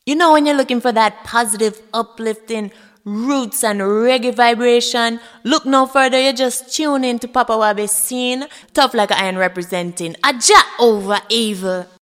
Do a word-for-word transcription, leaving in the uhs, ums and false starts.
You know, when you're looking for that positive, uplifting roots and reggae vibration, look no further, you just tune in to Papa Wabi Scene. Tough like iron representing Aja over evil.